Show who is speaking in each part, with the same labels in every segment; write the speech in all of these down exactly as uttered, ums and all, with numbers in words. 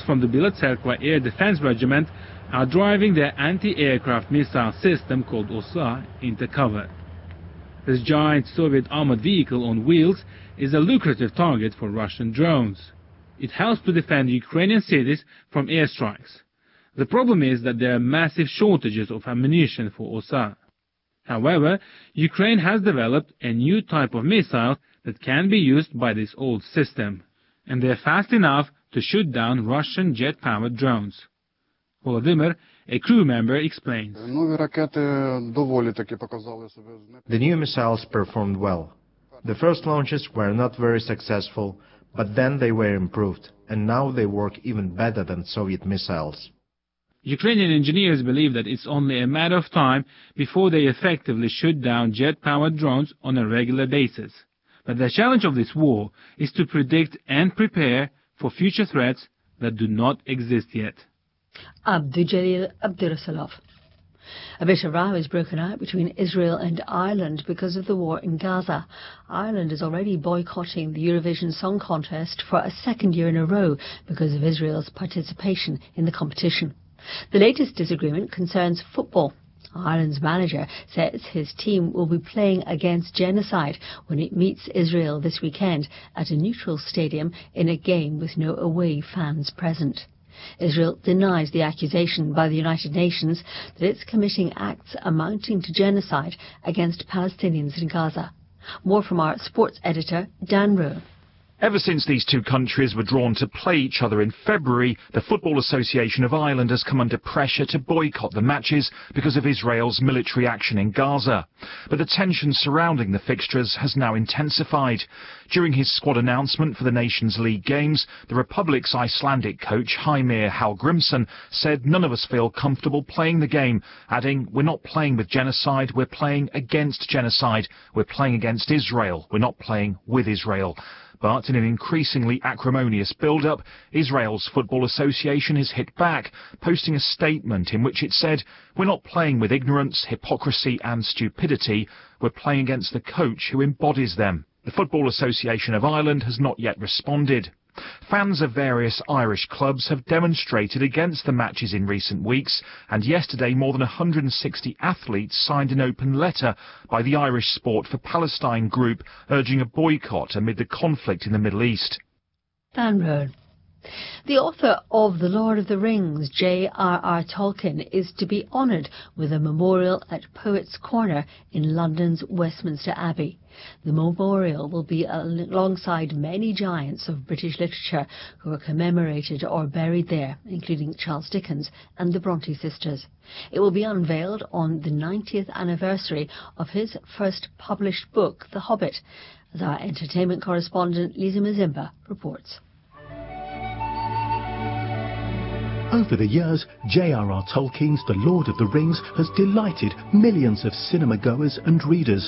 Speaker 1: from the Bila Tserkva Air Defense Regiment are driving their anti-aircraft missile system called OSA into cover. This giant Soviet armored vehicle on wheels is a lucrative target for Russian drones. It helps to defend Ukrainian cities from airstrikes. The problem is that there are massive shortages of ammunition for OSA. However, Ukraine has developed a new type of missile that can be used by this old system, and they're fast enough to shoot down Russian jet-powered drones. Volodymyr, a crew member, explains.
Speaker 2: The new missiles performed well. The first launches were not very successful, but then they were improved, and now they work even better than Soviet missiles.
Speaker 1: Ukrainian engineers believe that it's only a matter of time before they effectively shoot down jet-powered drones on a regular basis. But the challenge of this war is to predict and prepare for future threats that do not exist yet.
Speaker 3: Abdujalil Abdurasalov. A bit of row has broken out between Israel and Ireland because of the war in Gaza. Ireland is already boycotting the Eurovision Song Contest for a second year in a row because of Israel's participation in the competition. The latest disagreement concerns football. Ireland's manager says his team will be playing against genocide when it meets Israel this weekend at a neutral stadium in a game with no away fans present. Israel denies the accusation by the United Nations that it's committing acts amounting to genocide against Palestinians in Gaza. More from our sports editor, Dan Rowe.
Speaker 4: Ever since these two countries were drawn to play each other in February, the Football Association of Ireland has come under pressure to boycott the matches because of Israel's military action in Gaza. But the tension surrounding the fixtures has now intensified. During his squad announcement for the Nations League games, the Republic's Icelandic coach Heimir Hallgrimsson said none of us feel comfortable playing the game, adding, "We're not playing with genocide, we're playing against genocide. We're playing against Israel, we're not playing with Israel." But in an increasingly acrimonious build-up, Israel's Football Association has hit back, posting a statement in which it said, "We're not playing with ignorance, hypocrisy and stupidity. We're playing against the coach who embodies them." The Football Association of Ireland has not yet responded. Fans of various Irish clubs have demonstrated against the matches in recent weeks, and yesterday more than one hundred sixty athletes signed an open letter by the Irish Sport for Palestine group urging a boycott amid the conflict in the Middle East.
Speaker 3: Dan Rowan. The author of The Lord of the Rings, J R R Tolkien, is to be honoured with a memorial at Poets' Corner in London's Westminster Abbey. The memorial will be alongside many giants of British literature who are commemorated or buried there, including Charles Dickens and the Bronte sisters. It will be unveiled on the ninetieth anniversary of his first published book, The Hobbit, as our entertainment correspondent Lisa Mazimba reports.
Speaker 5: Over the years, J R R Tolkien's The Lord of the Rings has delighted millions of cinema-goers and readers.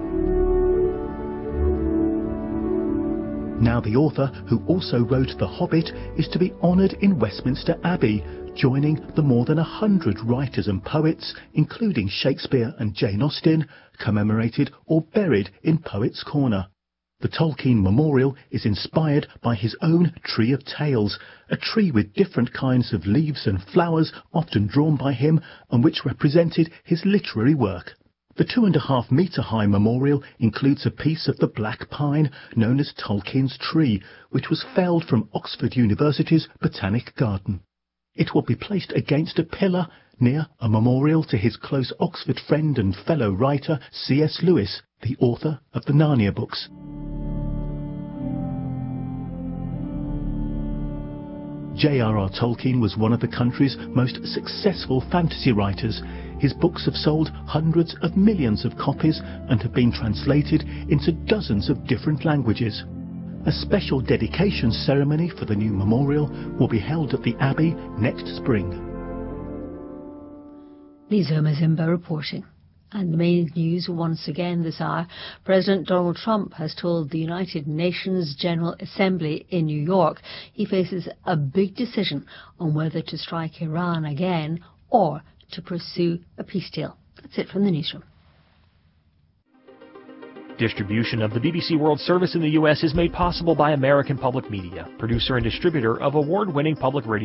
Speaker 5: Now the author, who also wrote The Hobbit, is to be honoured in Westminster Abbey, joining the more than a hundred writers and poets, including Shakespeare and Jane Austen, commemorated or buried in Poets' Corner. The Tolkien Memorial is inspired by his own Tree of Tales, a tree with different kinds of leaves and flowers often drawn by him and which represented his literary work. The two and a half metre high memorial includes a piece of the black pine known as Tolkien's tree, which was felled from Oxford University's Botanic Garden. It will be placed against a pillar near a memorial to his close Oxford friend and fellow writer C S Lewis, the author of the Narnia books. J R R Tolkien was one of the country's most successful fantasy writers. His books have sold hundreds of millions of copies and have been translated into dozens of different languages. A special dedication ceremony for the new memorial will be held at the Abbey next spring.
Speaker 3: Lisa Mazimba reporting. And the main news once again this hour, President Donald Trump has told the United Nations General Assembly in New York he faces a big decision on whether to strike Iran again or to pursue a peace deal. That's it from the newsroom.
Speaker 6: Distribution of the B B C World Service in the U S is made possible by American Public Media, producer and distributor of award-winning public radio